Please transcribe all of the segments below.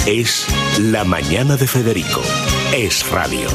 Es La Mañana de Federico. Es radio.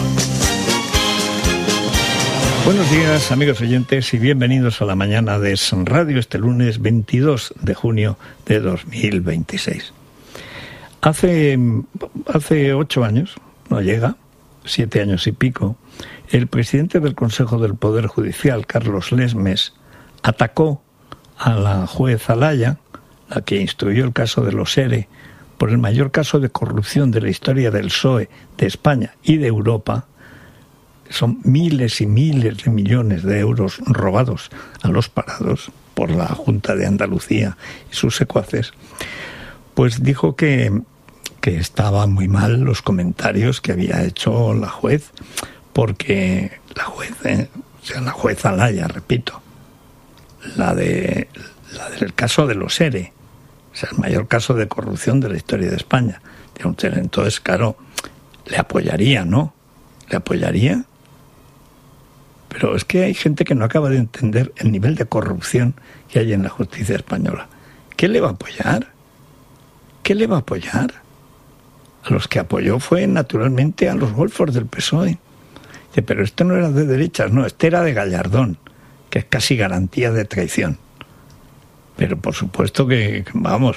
Buenos días, amigos oyentes, y bienvenidos a La Mañana de Es Radio, este lunes 22 de junio de 2026. Hace 8 años, no llega, 7 años y pico, el presidente del Consejo del Poder Judicial, Carlos Lesmes, atacó a la juez Alaya, la que instruyó el caso de los ERE, por el mayor caso de corrupción de la historia del PSOE, de España y de Europa. Son miles y miles de millones de euros robados a los parados por la Junta de Andalucía y sus secuaces. Pues dijo que estaban muy mal los comentarios que había hecho la juez, porque la juez Alaya, repito, la del caso de los ERE, o sea, el mayor caso de corrupción de la historia de España. Entonces, claro, le apoyaría, ¿no? ¿Le apoyaría? Pero es que hay gente que no acaba de entender el nivel de corrupción que hay en la justicia española. ¿Qué le va a apoyar? ¿Qué le va a apoyar? A los que apoyó fue, naturalmente, a los golfos del PSOE. Pero este no era de derechas, no, este era de Gallardón, que es casi garantía de traición. Pero por supuesto que, vamos,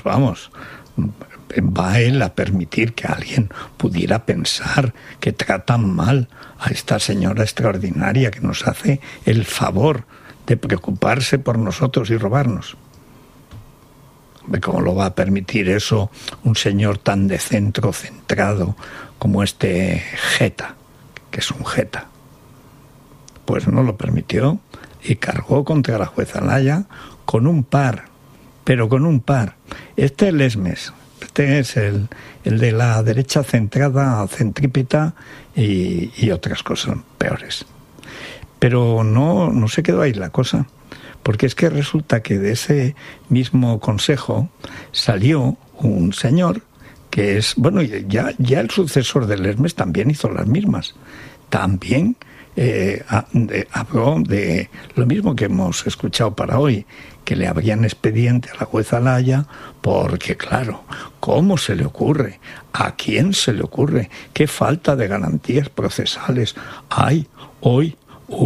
va él a permitir que alguien pudiera pensar que tratan mal a esta señora extraordinaria que nos hace el favor de preocuparse por nosotros y robarnos. ¿Cómo lo va a permitir eso un señor tan de centro centrado como este Jeta, que es un Jeta? Pues no lo permitió y cargó contra la jueza Alaya con un par. Este es Lesmes, este es el de la derecha centrada, centrípeta y otras cosas peores. Pero no se quedó ahí la cosa, porque es que resulta que de ese mismo consejo salió un señor que es, bueno, ya el sucesor de Lesmes también hizo las mismas. También habló de lo mismo que hemos escuchado para hoy, que le abrían expediente a la jueza Alaya, porque claro, ¿cómo se le ocurre? ¿A quién se le ocurre? ¿Qué falta de garantías procesales hay hoy?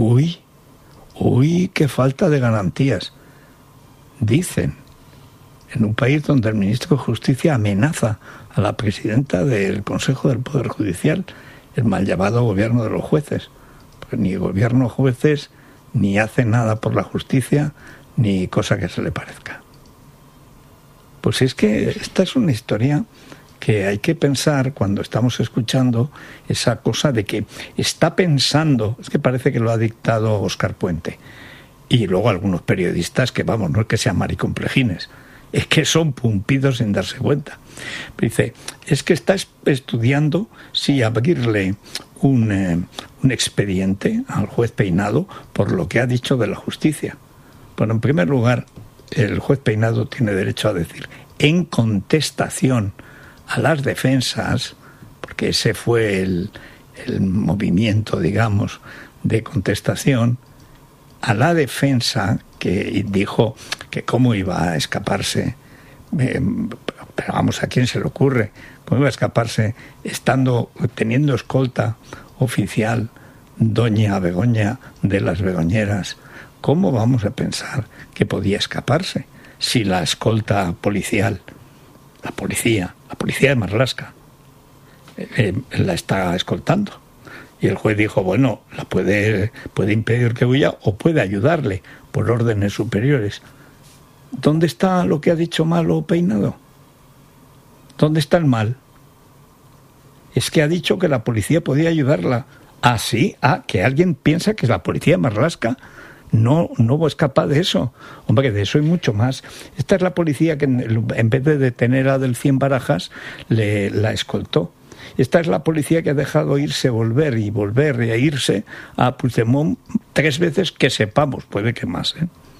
Uy, qué falta de garantías. Dicen, en un país donde el ministro de Justicia amenaza a la presidenta del Consejo del Poder Judicial, el mal llamado gobierno de los jueces. Porque ni gobierno de jueces, ni hace nada por la justicia, ni cosa que se le parezca. Pues es que esta es una historia que hay que pensar cuando estamos escuchando esa cosa de que está pensando, es que parece que lo ha dictado Óscar Puente, y luego algunos periodistas que, vamos, no es que sean maricomplejines, es que son pumpidos sin darse cuenta. Pero dice, es que está estudiando si abrirle un expediente al juez Peinado por lo que ha dicho de la justicia. Bueno, en primer lugar, el juez Peinado tiene derecho a decir, en contestación a las defensas, porque ese fue el movimiento, digamos, de contestación, a la defensa que dijo que cómo iba a escaparse, pero vamos, ¿a quién se le ocurre? ¿Cómo iba a escaparse teniendo escolta oficial doña Begoña de las Begoñeras? ¿Cómo vamos a pensar que podía escaparse si la escolta policial, la policía de Marlaska, la está escoltando? Y el juez dijo, bueno, la puede impedir que huya o puede ayudarle por órdenes superiores. ¿Dónde está lo que ha dicho malo Peinado? ¿Dónde está el mal? Es que ha dicho que la policía podía ayudarla. ¿Ah, sí? Que alguien piensa que la policía de Marlaska no es capaz de eso. Hombre, de eso y mucho más. Esta es la policía que en vez de detener a Delfín Barajas, la escoltó. Esta es la policía que ha dejado volver y irse a Puigdemont 3 veces que sepamos, puede que más.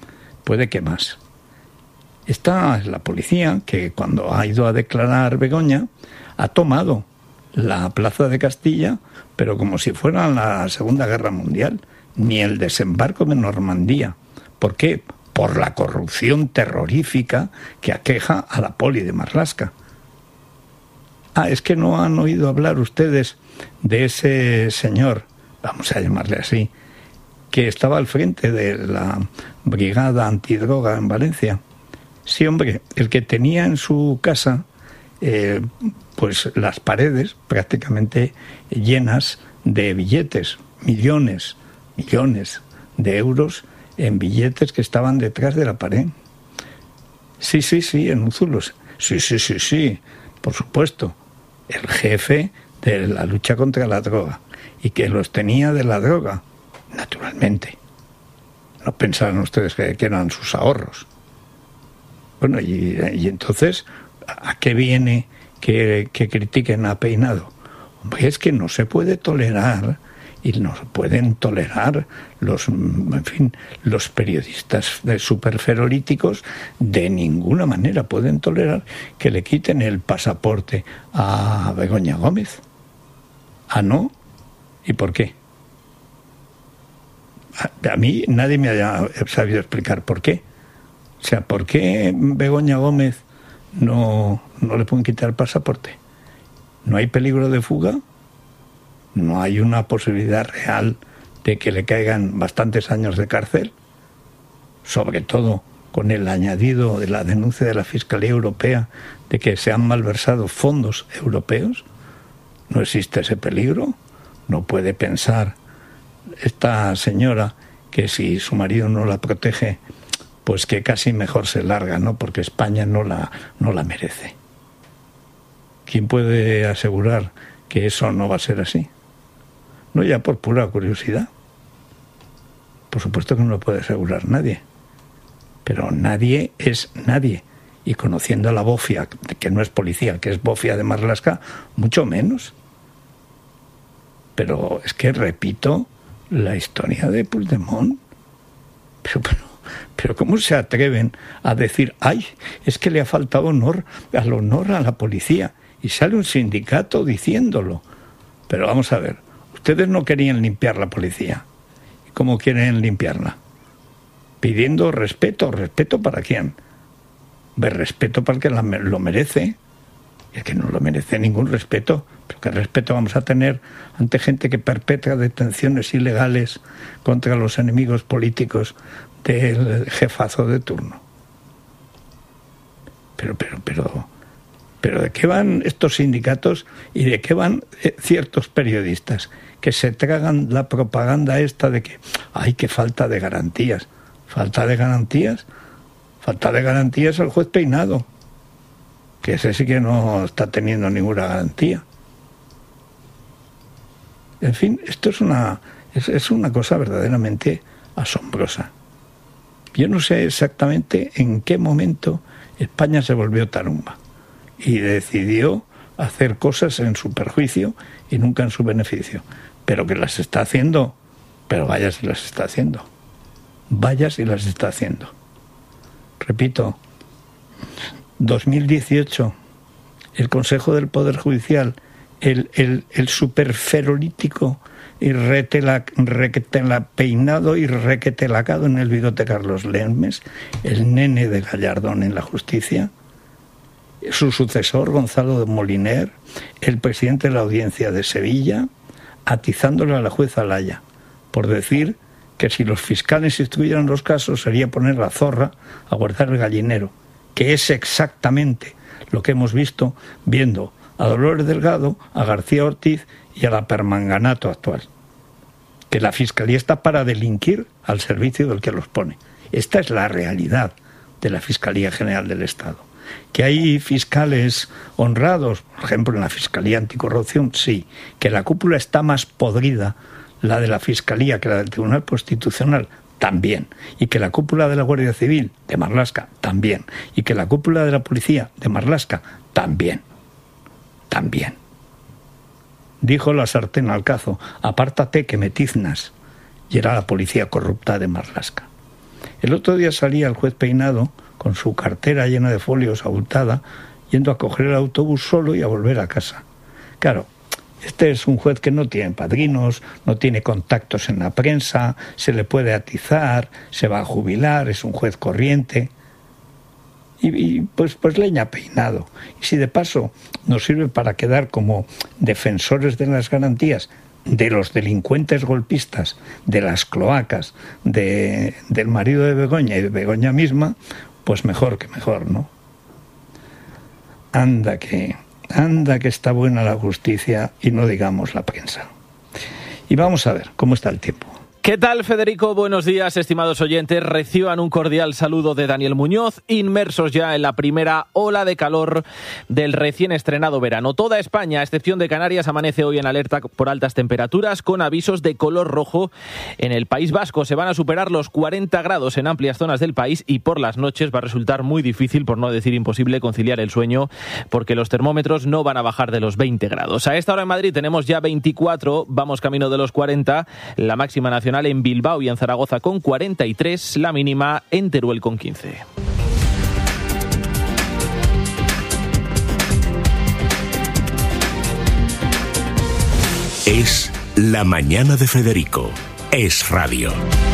Esta es la policía que cuando ha ido a declarar Begoña ha tomado la plaza de Castilla, pero como si fuera la Segunda Guerra Mundial, ni el desembarco de Normandía. ¿Por qué? Por la corrupción terrorífica que aqueja a la poli de Marlaska. es que no han oído hablar ustedes de ese señor, vamos a llamarle así, que estaba al frente de la brigada antidroga en Valencia. Sí, hombre, el que tenía en su casa pues las paredes prácticamente llenas de billetes, millones de euros en billetes que estaban detrás de la pared. Sí, en Úzulos. Sí, por supuesto. El jefe de la lucha contra la droga. Y que los tenía de la droga, naturalmente. No pensaban ustedes que eran sus ahorros. Bueno, y entonces, ¿a qué viene que critiquen a Peinado? Hombre, es que no se puede tolerar, y no pueden tolerar los periodistas superferolíticos, de ninguna manera pueden tolerar que le quiten el pasaporte a Begoña Gómez. ¿Ah, no? ¿Y por qué? A mí nadie me haya sabido explicar por qué. O sea, ¿por qué Begoña Gómez no le pueden quitar el pasaporte? ¿No hay peligro de fuga? ¿No hay una posibilidad real de que le caigan bastantes años de cárcel? Sobre todo con el añadido de la denuncia de la Fiscalía Europea de que se han malversado fondos europeos. ¿No existe ese peligro? ¿No puede pensar esta señora que si su marido no la protege, pues que casi mejor se larga, ¿no? Porque España no la merece? ¿Quién puede asegurar que eso no va a ser así? No ya por pura curiosidad. Por supuesto que no lo puede asegurar nadie. Pero nadie es nadie. Y conociendo a la bofia, que no es policía, que es bofia de Marlaska, mucho menos. Pero es que repito la historia de Puigdemont. Pero ¿cómo se atreven a decir, ay, es que le ha faltado honor a la policía? Y sale un sindicato diciéndolo. Pero vamos a ver, ustedes no querían limpiar la policía. ¿Y cómo quieren limpiarla? Pidiendo respeto. ¿Respeto para quién? Respeto para el que lo merece. Y el que no lo merece ningún respeto. ¿Pero qué respeto vamos a tener ante gente que perpetra detenciones ilegales contra los enemigos políticos del jefazo de turno? Pero ¿de qué van estos sindicatos y de qué van ciertos periodistas que se tragan la propaganda esta de que ¡ay, qué falta de garantías! ¿Falta de garantías? Falta de garantías el juez Peinado, que ese sí que no está teniendo ninguna garantía. En fin, esto es una cosa verdaderamente asombrosa. Yo no sé exactamente en qué momento España se volvió tarumba y decidió hacer cosas en su perjuicio y nunca en su beneficio. Pero que las está haciendo, pero vaya si las está haciendo. Vaya si las está haciendo. Repito, 2018, el Consejo del Poder Judicial, el superferolítico y peinado y requetelacado en el bigote Carlos Lemes, el nene de Gallardón en la justicia, su sucesor Gonzalo de Moliner, el presidente de la Audiencia de Sevilla, atizándole a la jueza Laya por decir que si los fiscales instruyeran los casos sería poner la zorra a guardar el gallinero, que es exactamente lo que hemos visto viendo a Dolores Delgado, a García Ortiz y a la Permanganato actual. Que la Fiscalía está para delinquir al servicio del que los pone. Esta es la realidad de la Fiscalía General del Estado. Que hay fiscales honrados, por ejemplo en la Fiscalía Anticorrupción, sí. Que la cúpula está más podrida, la de la Fiscalía, que la del Tribunal Constitucional, también. Y que la cúpula de la Guardia Civil, de Marlaska, también. Y que la cúpula de la Policía, de Marlaska, también. También. Dijo la sartén al cazo, apártate que me tiznas. Y era la policía corrupta de Marlaska. El otro día salía el juez Peinado con su cartera llena de folios abultada, yendo a coger el autobús solo y a volver a casa. Claro, este es un juez que no tiene padrinos, no tiene contactos en la prensa, se le puede atizar, se va a jubilar, es un juez corriente. y pues leña Peinado. Y si de paso nos sirve para quedar como defensores de las garantías de los delincuentes golpistas, de las cloacas, del marido de Begoña y de Begoña misma, pues mejor que mejor, ¿no? Anda que está buena la justicia y no digamos la prensa. Y vamos a ver cómo está el tiempo. ¿Qué tal, Federico? Buenos días, estimados oyentes. Reciban un cordial saludo de Daniel Muñoz, inmersos ya en la primera ola de calor del recién estrenado verano. Toda España, a excepción de Canarias, amanece hoy en alerta por altas temperaturas, con avisos de color rojo en el País Vasco. Se van a superar los 40 grados en amplias zonas del país y por las noches va a resultar muy difícil, por no decir imposible, conciliar el sueño, porque los termómetros no van a bajar de los 20 grados. A esta hora en Madrid tenemos ya 24, vamos camino de los 40, la máxima nacional en Bilbao y en Zaragoza con 43, la mínima en Teruel con 15. Es La Mañana de Federico. Es radio.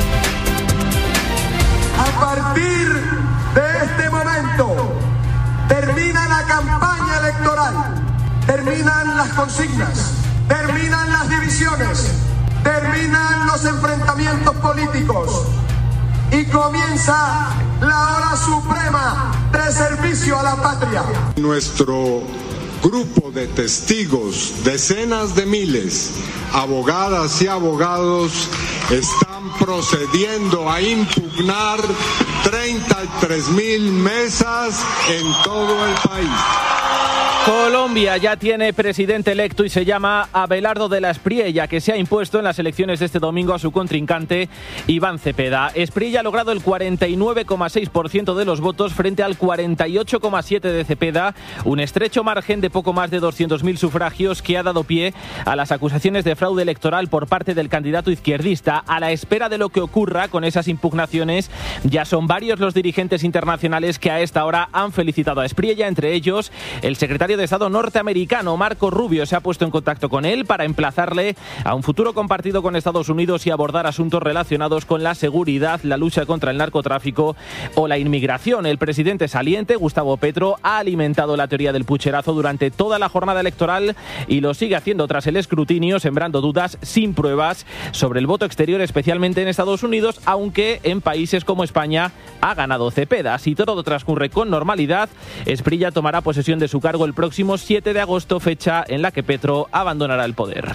A partir de este momento termina la campaña electoral, terminan las consignas, terminan las divisiones, terminan los enfrentamientos políticos y comienza la hora suprema de servicio a la patria. Nuestro grupo de testigos, decenas de miles, abogadas y abogados, están procediendo a impugnar 33.000 mesas en todo el país. Colombia ya tiene presidente electo y se llama Abelardo de la Espriella, que se ha impuesto en las elecciones de este domingo a su contrincante Iván Cepeda. Espriella ha logrado el 49,6% de los votos frente al 48,7% de Cepeda, un estrecho margen de poco más de 200.000 sufragios que ha dado pie a las acusaciones de fraude electoral por parte del candidato izquierdista. A la espera de lo que ocurra con esas impugnaciones, ya son varios los dirigentes internacionales que a esta hora han felicitado a Espriella, entre ellos el secretario de Estado norteamericano Marco Rubio se ha puesto en contacto con él para emplazarle a un futuro compartido con Estados Unidos y abordar asuntos relacionados con la seguridad, la lucha contra el narcotráfico o la inmigración. El presidente saliente, Gustavo Petro, ha alimentado la teoría del pucherazo durante toda la jornada electoral y lo sigue haciendo tras el escrutinio, sembrando dudas sin pruebas sobre el voto exterior, especialmente en Estados Unidos, aunque en países como España ha ganado Cepeda. Si todo transcurre con normalidad, Espriella tomará posesión de su cargo el próximo 7 de agosto, fecha en la que Petro abandonará el poder.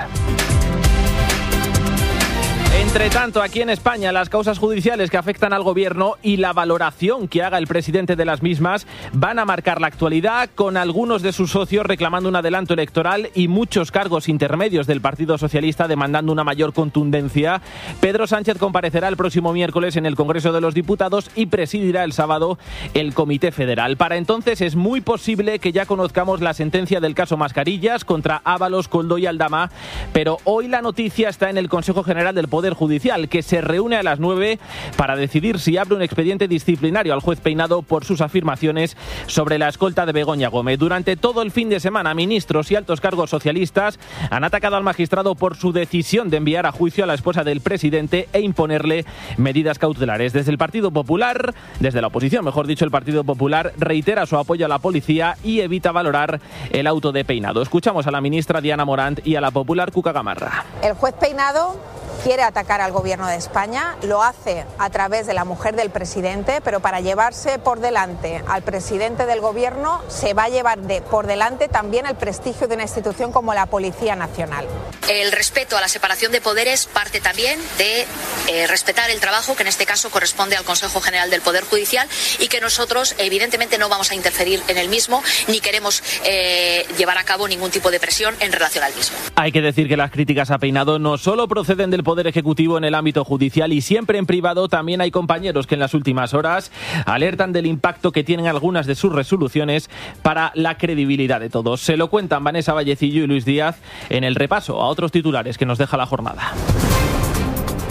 Entre tanto, aquí en España, las causas judiciales que afectan al gobierno y la valoración que haga el presidente de las mismas van a marcar la actualidad, con algunos de sus socios reclamando un adelanto electoral y muchos cargos intermedios del Partido Socialista demandando una mayor contundencia. Pedro Sánchez comparecerá el próximo miércoles en el Congreso de los Diputados y presidirá el sábado el Comité Federal. Para entonces es muy posible que ya conozcamos la sentencia del caso Mascarillas contra Ábalos, Koldo y Aldama, pero hoy la noticia está en el Consejo General del Poder Judicial, que se reúne a las 9 para decidir si abre un expediente disciplinario al juez Peinado por sus afirmaciones sobre la escolta de Begoña Gómez. Durante todo el fin de semana, ministros y altos cargos socialistas han atacado al magistrado por su decisión de enviar a juicio a la esposa del presidente e imponerle medidas cautelares. Desde el Partido Popular, desde la oposición, mejor dicho, el Partido Popular reitera su apoyo a la policía y evita valorar el auto de Peinado. Escuchamos a la ministra Diana Morant y a la popular Cuca Gamarra. El juez Peinado quiere atacar al gobierno de España, lo hace a través de la mujer del presidente, pero para llevarse por delante al presidente del gobierno se va a llevar por delante también el prestigio de una institución como la Policía Nacional. El respeto a la separación de poderes parte también de respetar el trabajo que en este caso corresponde al Consejo General del Poder Judicial y que nosotros evidentemente no vamos a interferir en el mismo ni queremos llevar a cabo ningún tipo de presión en relación al mismo. Hay que decir que las críticas a Peinado no solo proceden del Poder Ejecutivo en el ámbito judicial y siempre en privado. También hay compañeros que en las últimas horas alertan del impacto que tienen algunas de sus resoluciones para la credibilidad de todos. Se lo cuentan Vanessa Vallecillo y Luis Díaz en el repaso a otros titulares que nos deja la jornada.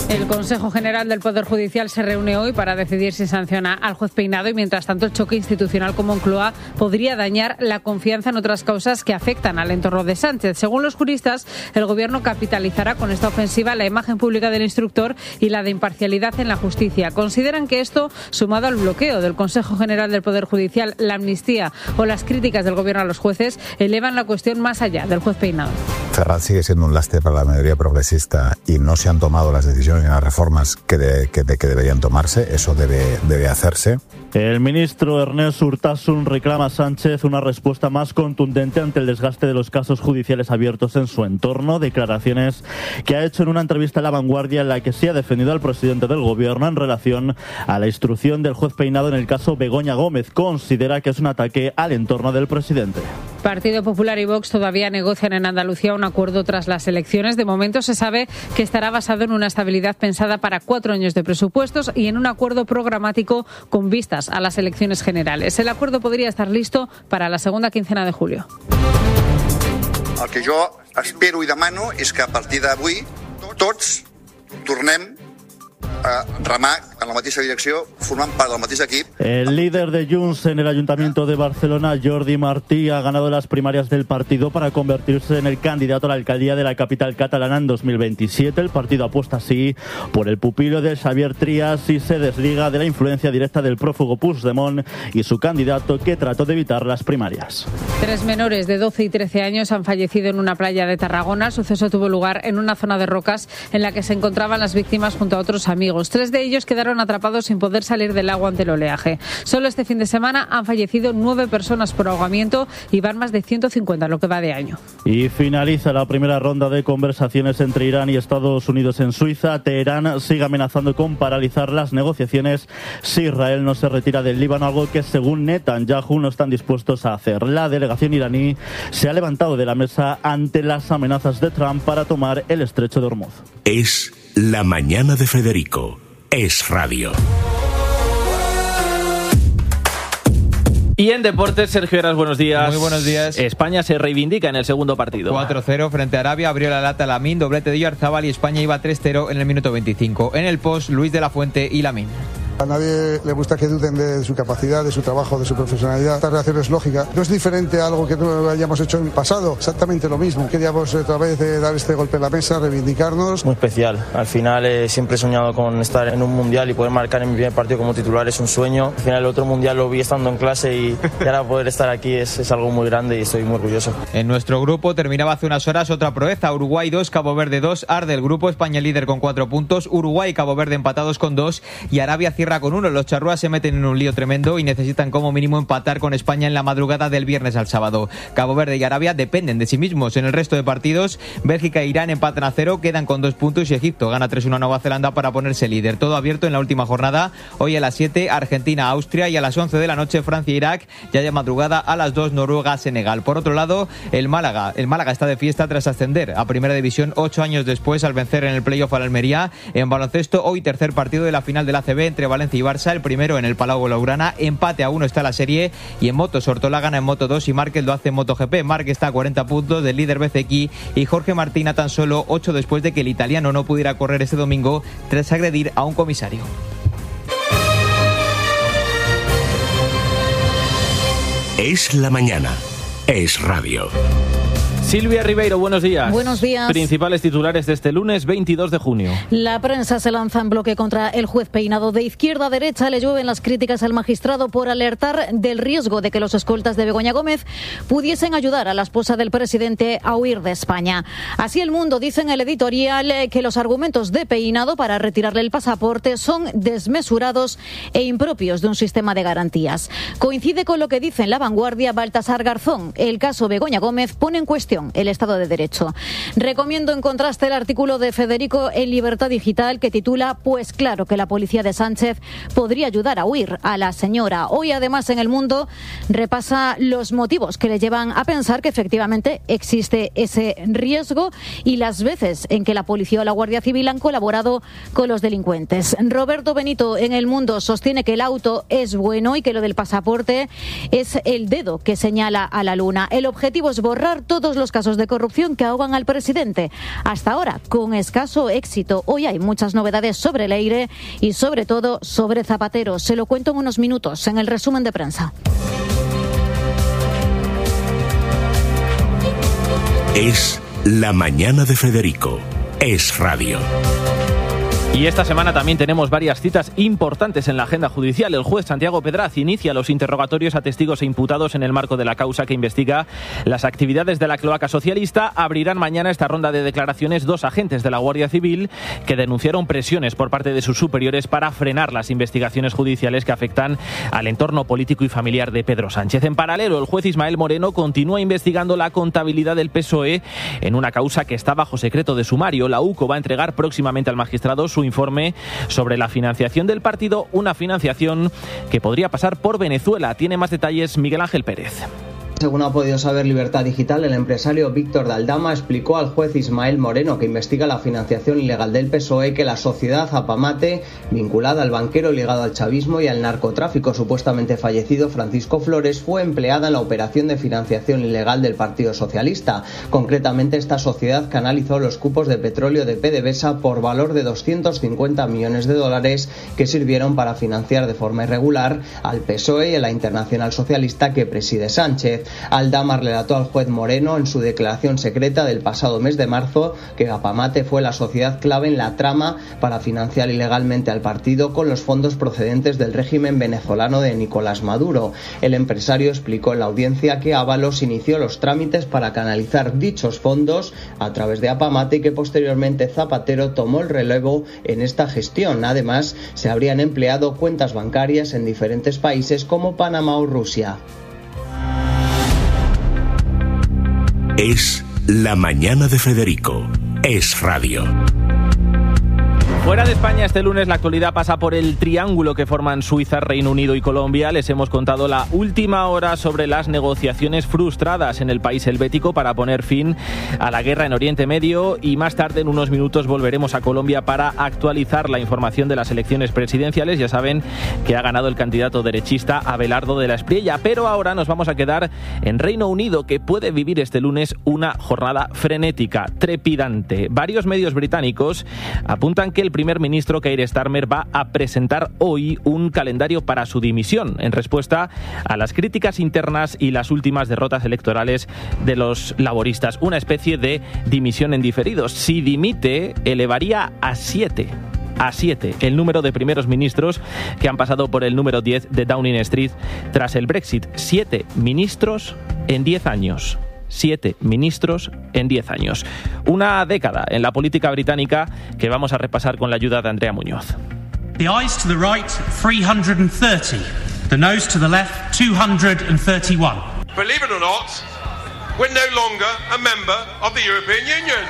El Consejo General del Poder Judicial se reúne hoy para decidir si sanciona al juez Peinado y, mientras tanto, el choque institucional con Moncloa podría dañar la confianza en otras causas que afectan al entorno de Sánchez. Según los juristas, el Gobierno capitalizará con esta ofensiva la imagen pública del instructor y la de imparcialidad en la justicia. Consideran que esto, sumado al bloqueo del Consejo General del Poder Judicial, la amnistía o las críticas del Gobierno a los jueces, elevan la cuestión más allá del juez Peinado. Ferraz sigue siendo un lastre para la mayoría progresista y no se han tomado las decisiones ni las reformas que deberían tomarse. Eso debe hacerse. El ministro Ernest Urtasun reclama a Sánchez una respuesta más contundente ante el desgaste de los casos judiciales abiertos en su entorno. Declaraciones que ha hecho en una entrevista a La Vanguardia, en la que se ha defendido al presidente del Gobierno en relación a la instrucción del juez Peinado en el caso Begoña Gómez. Considera que es un ataque al entorno del presidente. Partido Popular y Vox todavía negocian en Andalucía un acuerdo tras las elecciones. De momento se sabe que estará basado en una estabilidad pensada para 4 años de presupuestos y en un acuerdo programático con vistas a las elecciones generales. El acuerdo podría estar listo para la segunda quincena de julio. El que jo espero i demano és que a partir d'avui tots tornem a remar en la mateixa direcció, formant part del mateix equip. El líder de Junts en el Ayuntamiento de Barcelona, Jordi Martí, ha ganado las primarias del partido para convertirse en el candidato a la alcaldía de la capital catalana en 2027. El partido apuesta así por el pupilo de Xavier Trias y se desliga de la influencia directa del prófugo Puigdemont y su candidato, que trató de evitar las primarias. 3 menores de 12 y 13 años han fallecido en una playa de Tarragona. El suceso tuvo lugar en una zona de rocas en la que se encontraban las víctimas junto a otros amigos. 3 de ellos quedaron atrapados sin poder salir del agua ante el oleaje. Solo este fin de semana han fallecido 9 personas por ahogamiento y van más de 150 lo que va de año. Y finaliza la primera ronda de conversaciones entre Irán y Estados Unidos en Suiza. Teherán sigue amenazando con paralizar las negociaciones si Israel no se retira del Líbano, algo que según Netanyahu no están dispuestos a hacer. La delegación iraní se ha levantado de la mesa ante las amenazas de Trump para tomar el estrecho de Hormuz. Es La Mañana de Federico. Es Radio. Y en deportes, Sergio Heras, buenos días. Muy buenos días. España se reivindica en el segundo partido. 4-0 frente a Arabia, abrió la lata Lamine, doblete de Oyarzabal y España iba 3-0 en el minuto 25. En el post, Luis de la Fuente y Lamine. A nadie le gusta que duden de su capacidad, de su trabajo, de su profesionalidad. Esta reacción es lógica. No es diferente a algo que no hayamos hecho en el pasado. Exactamente lo mismo. Queríamos otra vez dar este golpe en la mesa, reivindicarnos. Muy especial. Al final siempre he soñado con estar en un mundial y poder marcar en mi primer partido como titular es un sueño. Al final el otro mundial lo vi estando en clase y ahora poder estar aquí es algo muy grande y estoy muy orgulloso. En nuestro grupo terminaba hace unas horas otra proeza. Uruguay 2, Cabo Verde 2. Arde el grupo, España líder con 4 puntos. Uruguay y Cabo Verde empatados con 2 y Arabia cierra con 1. Los charrúas se meten en un lío tremendo y necesitan como mínimo empatar con España en la madrugada del viernes al sábado. Cabo Verde y Arabia dependen de sí mismos. En el resto de partidos, Bélgica e Irán empatan a 0, quedan con 2 puntos y Egipto gana 3-1 a Nueva Zelanda para ponerse líder. Todo abierto en la última jornada. Hoy a las 7, Argentina-Austria y a las 11 de la noche, Francia-Irak. Ya de madrugada a las 2, Noruega-Senegal. Por otro lado, el Málaga está de fiesta tras ascender a Primera División 8 años después al vencer en el playoff al Almería. En baloncesto, hoy tercer partido de la final del ACB entre Valencia y Barça. El primero en el Palau Blaugrana, empate a 1 está la serie. Y en motos, Ortola gana en Moto 2 y Márquez lo hace en MotoGP. Márquez está a 40 puntos del líder BCX y Jorge Martín a tan solo 8 después de que el italiano no pudiera correr este domingo tras agredir a un comisario. Es la mañana. Es Radio. Silvia Ribeiro, buenos días. Buenos días. Principales titulares de este lunes 22 de junio. La prensa se lanza en bloque contra el juez Peinado. De izquierda a derecha le llueven las críticas al magistrado por alertar del riesgo de que los escoltas de Begoña Gómez pudiesen ayudar a la esposa del presidente a huir de España. Así El Mundo dice en el editorial que los argumentos de Peinado para retirarle el pasaporte son desmesurados e impropios de un sistema de garantías. Coincide con lo que dice en La Vanguardia Baltasar Garzón. El caso Begoña Gómez pone en cuestión el Estado de Derecho. Recomiendo en contraste el artículo de Federico en Libertad Digital que titula "Pues claro que la policía de Sánchez podría ayudar a huir a la señora". Hoy además en El Mundo repasa los motivos que le llevan a pensar que efectivamente existe ese riesgo y las veces en que la policía o la Guardia Civil han colaborado con los delincuentes. Roberto Benito en El Mundo sostiene que el auto es bueno y que lo del pasaporte es el dedo que señala a la luna. El objetivo es borrar todos los los casos de corrupción que ahogan al presidente. Hasta ahora, con escaso éxito. Hoy hay muchas novedades sobre Leire y sobre todo sobre Zapatero. Se lo cuento en unos minutos en el resumen de prensa. Es La Mañana de Federico. Es Radio. Y esta semana también tenemos varias citas importantes en la agenda judicial. El juez Santiago Pedraz inicia los interrogatorios a testigos e imputados en el marco de la causa que investiga las actividades de la cloaca socialista. Abrirán mañana esta ronda de declaraciones 2 agentes de la Guardia Civil que denunciaron presiones por parte de sus superiores para frenar las investigaciones judiciales que afectan al entorno político y familiar de Pedro Sánchez. En paralelo, el juez Ismael Moreno continúa investigando la contabilidad del PSOE en una causa que está bajo secreto de sumario. La UCO va a entregar próximamente al magistrado su informe sobre la financiación del partido, una financiación que podría pasar por Venezuela. Tiene más detalles Miguel Ángel Pérez. Según ha podido saber Libertad Digital, el empresario Víctor de Aldama explicó al juez Ismael Moreno, que investiga la financiación ilegal del PSOE, que la sociedad Apamate, vinculada al banquero ligado al chavismo y al narcotráfico supuestamente fallecido Francisco Flores, fue empleada en la operación de financiación ilegal del Partido Socialista. Concretamente, esta sociedad canalizó los cupos de petróleo de PDVSA por valor de 250 millones de dólares que sirvieron para financiar de forma irregular al PSOE y a la Internacional Socialista que preside Sánchez. Aldama relató al juez Moreno en su declaración secreta del pasado mes de marzo que Apamate fue la sociedad clave en la trama para financiar ilegalmente al partido con los fondos procedentes del régimen venezolano de Nicolás Maduro. El empresario explicó en la audiencia que Ábalos inició los trámites para canalizar dichos fondos a través de Apamate y que posteriormente Zapatero tomó el relevo en esta gestión. Además, se habrían empleado cuentas bancarias en diferentes países como Panamá o Rusia. Es La Mañana de Federico. Es Radio. Fuera de España, este lunes la actualidad pasa por el triángulo que forman Suiza, Reino Unido y Colombia. Les hemos contado la última hora sobre las negociaciones frustradas en el país helvético para poner fin a la guerra en Oriente Medio, y más tarde, en unos minutos, volveremos a Colombia para actualizar la información de las elecciones presidenciales. Ya saben que ha ganado el candidato derechista Abelardo de la Espriella, pero ahora nos vamos a quedar en Reino Unido, que puede vivir este lunes una jornada frenética, trepidante. Varios medios británicos apuntan que el primer ministro Keir Starmer va a presentar hoy un calendario para su dimisión en respuesta a las críticas internas y las últimas derrotas electorales de los laboristas. Una especie de dimisión en diferido. Si dimite, elevaría a 7 el número de primeros ministros que han pasado por el número 10 de Downing Street tras el Brexit. 7 ministros en 10 años. 7 ministros en 10 años. Una década en la política británica que vamos a repasar con la ayuda de Andrea Muñoz. The ayes to the right, 330. The noes to the left, 231. Believe it or not, we're no longer a member of the European Union.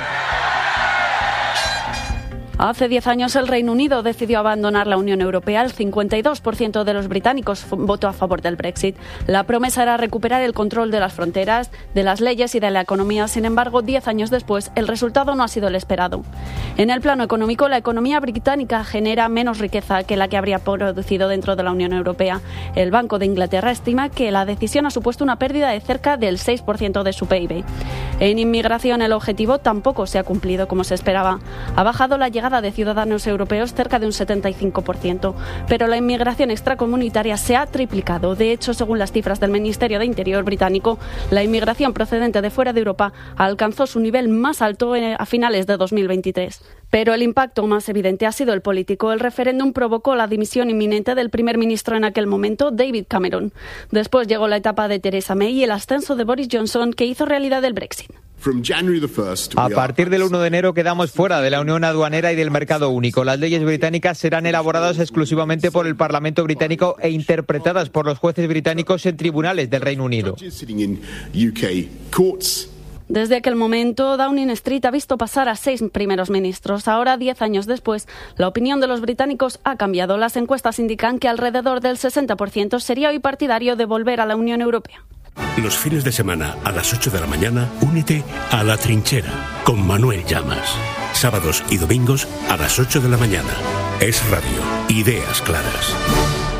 Hace 10 años el Reino Unido decidió abandonar la Unión Europea. El 52% de los británicos votó a favor del Brexit. La promesa era recuperar el control de las fronteras, de las leyes y de la economía. Sin embargo, 10 años después, el resultado no ha sido el esperado. En el plano económico, la economía británica genera menos riqueza que la que habría producido dentro de la Unión Europea. El Banco de Inglaterra estima que la decisión ha supuesto una pérdida de cerca del 6% de su PIB. En inmigración, el objetivo tampoco se ha cumplido como se esperaba. Ha bajado la llegada de ciudadanos europeos cerca de un 75%, pero la inmigración extracomunitaria se ha triplicado. De hecho, según las cifras del Ministerio de Interior británico, la inmigración procedente de fuera de Europa alcanzó su nivel más alto a finales de 2023. Pero el impacto más evidente ha sido el político. El referéndum provocó la dimisión inminente del primer ministro en aquel momento, David Cameron. Después llegó la etapa de Theresa May y el ascenso de Boris Johnson, que hizo realidad el Brexit. A partir del 1 de enero quedamos fuera de la Unión Aduanera y del mercado único. Las leyes británicas serán elaboradas exclusivamente por el Parlamento británico e interpretadas por los jueces británicos en tribunales del Reino Unido. Desde aquel momento, Downing Street ha visto pasar a 6 primeros ministros. Ahora, 10 años después, la opinión de los británicos ha cambiado. Las encuestas indican que alrededor del 60% sería hoy partidario de volver a la Unión Europea. Los fines de semana a las 8 de la mañana, únete a La Trinchera con Manuel Llamas. Sábados y domingos a las 8 de la mañana. Es Radio. Ideas claras.